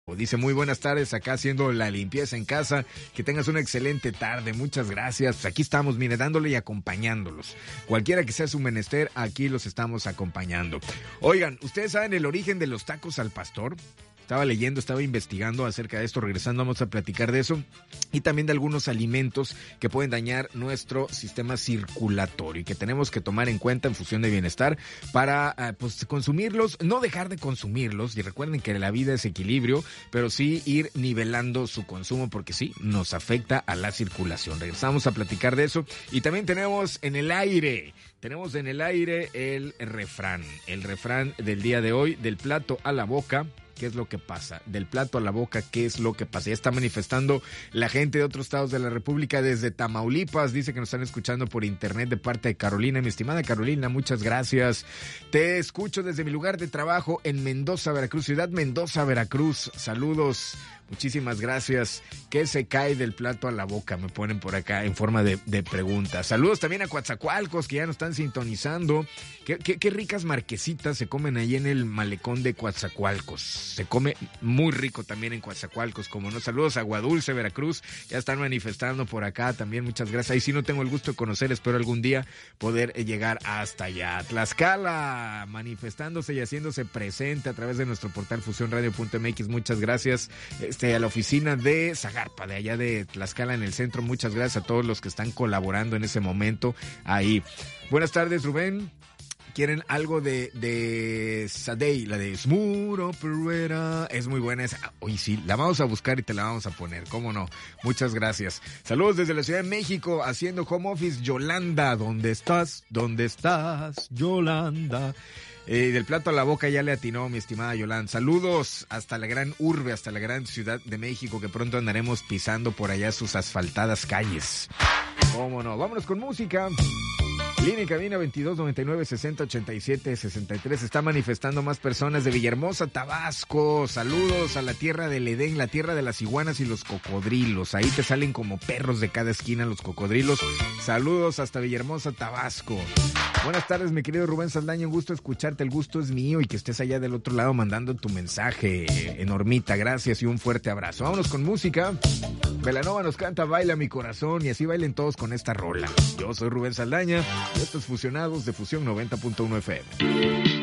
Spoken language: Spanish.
Dice, muy buenas tardes, acá haciendo la limpieza en casa, que tengas una excelente tarde, muchas gracias. Pues aquí estamos, mire, dándole y acompañándolos. Cualquiera que sea su menester, aquí los estamos acompañando. Oigan, ¿ustedes saben el origen de los tacos al pastor? Estaba leyendo, estaba investigando acerca de esto, regresando vamos a platicar de eso y también de algunos alimentos que pueden dañar nuestro sistema circulatorio y que tenemos que tomar en cuenta en función de bienestar para pues consumirlos, no dejar de consumirlos, y recuerden que la vida es equilibrio, pero sí ir nivelando su consumo porque sí, nos afecta a la circulación. Regresamos a platicar de eso y también tenemos en el aire el refrán del día de hoy, del plato a la boca. ¿Qué es lo que pasa? Del plato a la boca, ¿qué es lo que pasa? Ya está manifestando la gente de otros estados de la República, desde Tamaulipas. Dice que nos están escuchando por internet de parte de Carolina. Mi estimada Carolina, muchas gracias. Te escucho desde mi lugar de trabajo en Mendoza, Veracruz, ciudad Mendoza, Veracruz. Saludos. Muchísimas gracias. ¿Qué se cae del plato a la boca? Me ponen por acá en forma de pregunta. Saludos también a Coatzacoalcos, que ya nos están sintonizando. Qué ricas marquesitas se comen ahí en el malecón de Coatzacoalcos. Se come muy rico también en Coatzacoalcos, como no. Saludos a Aguadulce, Veracruz. Ya están manifestando por acá también. Muchas gracias. Ahí sí no tengo el gusto de conocer. Espero algún día poder llegar hasta allá. Tlaxcala, manifestándose y haciéndose presente a través de nuestro portal fusionradio.mx. Muchas gracias. A la oficina de Zagarpa, de allá de Tlaxcala en el centro. Muchas gracias a todos los que están colaborando en ese momento ahí. Buenas tardes, Rubén. ¿Quieren algo de Sadei? La de Smuro Peruera. Es muy buena esa. Hoy sí, la vamos a buscar y te la vamos a poner. ¿Cómo no? Muchas gracias. Saludos desde la Ciudad de México, haciendo home office. Yolanda, ¿dónde estás? ¿Dónde estás, Yolanda? Del plato a la boca ya le atinó mi estimada Yolanda. Saludos hasta la gran urbe, hasta la gran Ciudad de México, que pronto andaremos pisando por allá sus asfaltadas calles. ¿Cómo no? Vámonos con música. Línea y cabina 22 99 60 87 63. Está manifestando más personas de Villahermosa, Tabasco. Saludos a la tierra del Edén, la tierra de las iguanas y los cocodrilos. Ahí te salen como perros de cada esquina los cocodrilos. Saludos hasta Villahermosa, Tabasco. Buenas tardes, mi querido Rubén Saldaña. Un gusto escucharte. El gusto es mío y que estés allá del otro lado mandando tu mensaje. Enormita, gracias y un fuerte abrazo. Vámonos con música. Belanova nos canta Baila mi corazón, y así bailen todos con esta rola. Yo soy Rubén Saldaña y estos Fusionados de Fusión 90.1 FM.